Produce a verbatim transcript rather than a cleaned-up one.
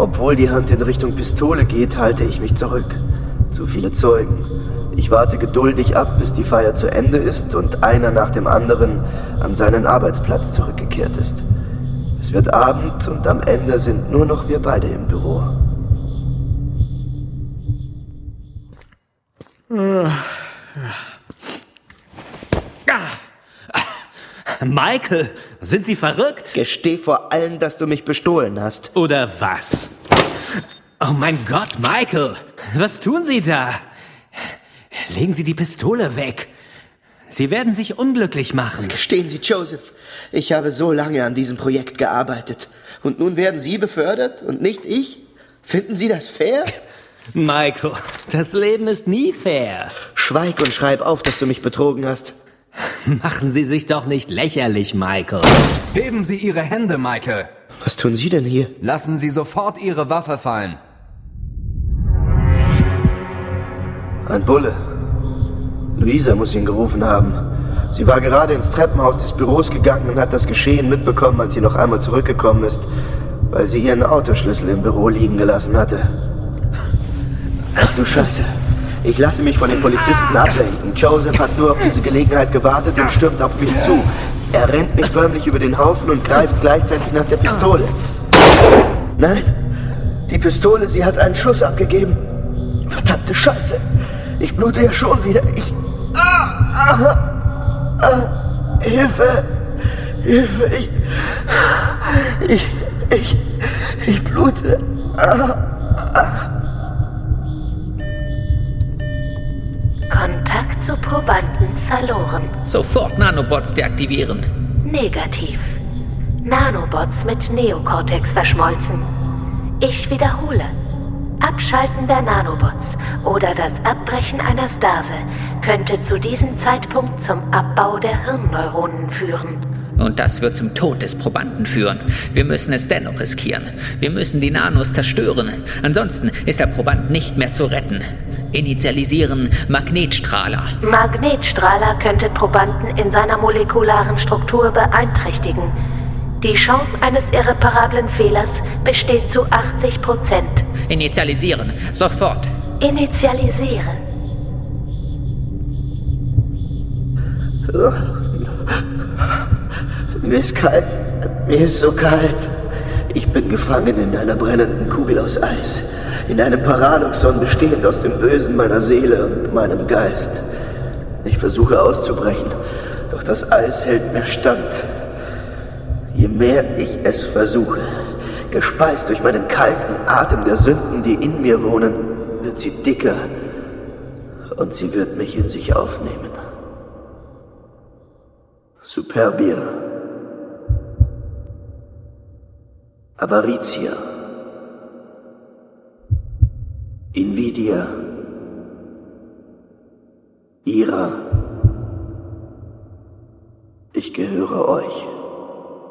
Obwohl die Hand in Richtung Pistole geht, halte ich mich zurück. Zu viele Zeugen. Ich warte geduldig ab, bis die Feier zu Ende ist und einer nach dem anderen an seinen Arbeitsplatz zurückgekehrt ist. Es wird Abend und am Ende sind nur noch wir beide im Büro. Michael, sind Sie verrückt? Gesteh vor allen, dass du mich bestohlen hast. Oder was? Oh mein Gott, Michael, was tun Sie da? Legen Sie die Pistole weg. Sie werden sich unglücklich machen. Gestehen Sie, Joseph, ich habe so lange an diesem Projekt gearbeitet. Und nun werden Sie befördert und nicht ich? Finden Sie das fair? Michael, das Leben ist nie fair. Schweig und schreib auf, dass du mich betrogen hast. Machen Sie sich doch nicht lächerlich, Michael. Heben Sie Ihre Hände, Michael. Was tun Sie denn hier? Lassen Sie sofort Ihre Waffe fallen. Ein Bulle. Luisa muss ihn gerufen haben. Sie war gerade ins Treppenhaus des Büros gegangen und hat das Geschehen mitbekommen, als sie noch einmal zurückgekommen ist, weil sie ihren Autoschlüssel im Büro liegen gelassen hatte. Ach du Scheiße. Ich lasse mich von den Polizisten ablenken. Joseph hat nur auf diese Gelegenheit gewartet und stürmt auf mich zu. Er rennt mich förmlich über den Haufen und greift gleichzeitig nach der Pistole. Nein, die Pistole, sie hat einen Schuss abgegeben. Verdammte Scheiße. Ich blute ja schon wieder. Ich... Ah, ah, ah, Hilfe. Hilfe. Ich... Ich... Ich... Ich blute. Ah, ah. Kontakt zu Probanden verloren. Sofort Nanobots deaktivieren. Negativ. Nanobots mit Neokortex verschmolzen. Ich wiederhole. Abschalten der Nanobots oder das Abbrechen einer Stase könnte zu diesem Zeitpunkt zum Abbau der Hirnneuronen führen. Und das wird zum Tod des Probanden führen. Wir müssen es dennoch riskieren. Wir müssen die Nanos zerstören. Ansonsten ist der Proband nicht mehr zu retten. Initialisieren Magnetstrahler. Magnetstrahler könnte Probanden in seiner molekularen Struktur beeinträchtigen. Die Chance eines irreparablen Fehlers besteht zu achtzig Prozent. Initialisieren. Sofort. Initialisiere. Mir ist kalt. Mir ist so kalt. Ich bin gefangen in einer brennenden Kugel aus Eis. In einem Paradoxon bestehend aus dem Bösen meiner Seele und meinem Geist. Ich versuche auszubrechen, doch das Eis hält mir stand. Je mehr ich es versuche, gespeist durch meinen kalten Atem der Sünden, die in mir wohnen, wird sie dicker und sie wird mich in sich aufnehmen. Superbia. Avaritia. Invidia. Ira. Ich gehöre euch.